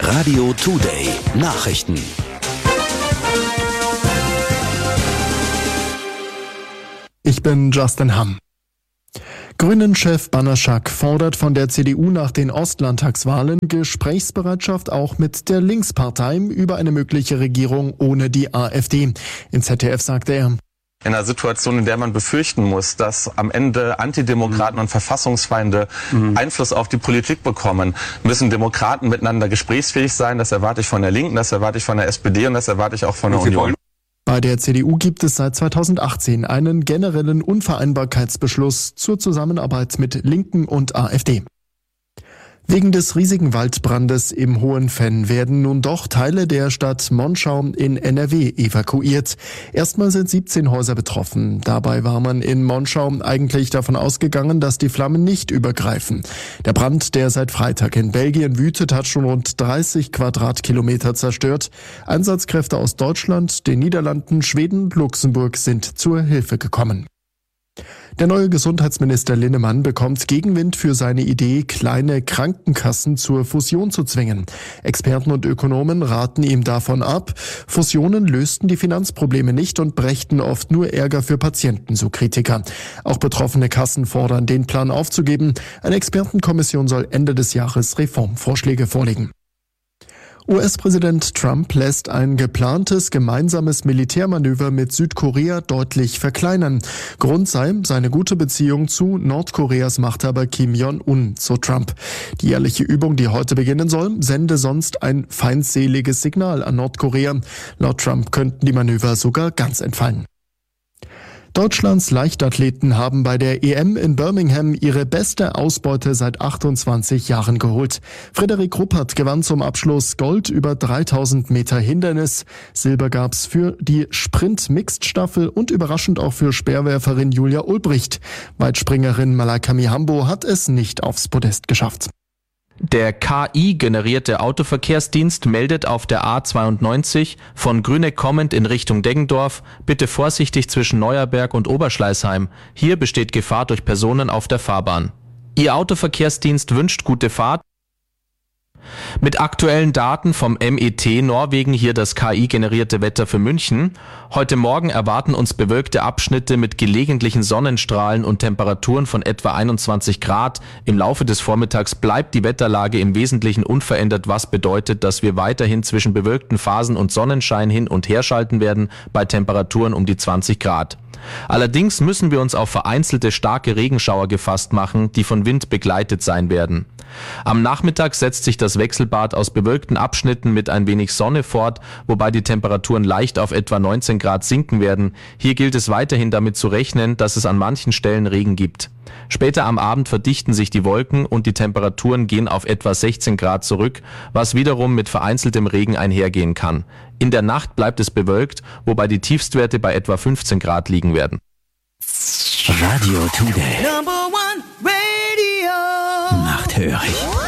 Radio Today Nachrichten. Ich bin Justin Hamm. Grünen-Chef Banaschak fordert von der CDU nach den Ostlandtagswahlen Gesprächsbereitschaft auch mit der Linkspartei über eine mögliche Regierung ohne die AfD. Im ZDF sagte er: In einer Situation, in der man befürchten muss, dass am Ende Antidemokraten und Verfassungsfeinde Einfluss auf die Politik bekommen, müssen Demokraten miteinander gesprächsfähig sein. Das erwarte ich von der Linken, das erwarte ich von der SPD und das erwarte ich auch von der Union. Bei der CDU gibt es seit 2018 einen generellen Unvereinbarkeitsbeschluss zur Zusammenarbeit mit Linken und AfD. Wegen des riesigen Waldbrandes im Hohenfenn werden nun doch Teile der Stadt Monschau in NRW evakuiert. Erstmal sind 17 Häuser betroffen. Dabei war man in Monschau eigentlich davon ausgegangen, dass die Flammen nicht übergreifen. Der Brand, der seit Freitag in Belgien wütet, hat schon rund 30 Quadratkilometer zerstört. Einsatzkräfte aus Deutschland, den Niederlanden, Schweden und Luxemburg sind zur Hilfe gekommen. Der neue Gesundheitsminister Linnemann bekommt Gegenwind für seine Idee, kleine Krankenkassen zur Fusion zu zwingen. Experten und Ökonomen raten ihm davon ab. Fusionen lösten die Finanzprobleme nicht und brächten oft nur Ärger für Patienten, so Kritiker. Auch betroffene Kassen fordern, den Plan aufzugeben. Eine Expertenkommission soll Ende des Jahres Reformvorschläge vorlegen. US-Präsident Trump lässt ein geplantes gemeinsames Militärmanöver mit Südkorea deutlich verkleinern. Grund sei seine gute Beziehung zu Nordkoreas Machthaber Kim Jong-un, so Trump. Die jährliche Übung, die heute beginnen soll, sende sonst ein feindseliges Signal an Nordkorea. Laut Trump könnten die Manöver sogar ganz entfallen. Deutschlands Leichtathleten haben bei der EM in Birmingham ihre beste Ausbeute seit 28 Jahren geholt. Frederik Ruppert gewann zum Abschluss Gold über 3000 Meter Hindernis. Silber gab's für die Sprint-Mixed-Staffel und überraschend auch für Speerwerferin Julia Ulbricht. Weitspringerin Malaika Mihambo hat es nicht aufs Podest geschafft. Der KI-generierte Autoverkehrsdienst meldet auf der A92 von Grüneck kommend in Richtung Deggendorf: bitte vorsichtig zwischen Neuerberg und Oberschleißheim. Hier besteht Gefahr durch Personen auf der Fahrbahn. Ihr Autoverkehrsdienst wünscht gute Fahrt. Mit aktuellen Daten vom MET Norwegen hier das KI-generierte Wetter für München. Heute Morgen erwarten uns bewölkte Abschnitte mit gelegentlichen Sonnenstrahlen und Temperaturen von etwa 21 Grad. Im Laufe des Vormittags bleibt die Wetterlage im Wesentlichen unverändert, was bedeutet, dass wir weiterhin zwischen bewölkten Phasen und Sonnenschein hin und her schalten werden bei Temperaturen um die 20 Grad. Allerdings müssen wir uns auf vereinzelte starke Regenschauer gefasst machen, die von Wind begleitet sein werden. Am Nachmittag setzt sich das Wechselbad aus bewölkten Abschnitten mit ein wenig Sonne fort, wobei die Temperaturen leicht auf etwa 19 Grad sinken werden. Hier gilt es weiterhin damit zu rechnen, dass es an manchen Stellen Regen gibt. Später am Abend verdichten sich die Wolken und die Temperaturen gehen auf etwa 16 Grad zurück, was wiederum mit vereinzeltem Regen einhergehen kann. In der Nacht bleibt es bewölkt, wobei die Tiefstwerte bei etwa 15 Grad liegen werden. Radio Today. Nachthörig.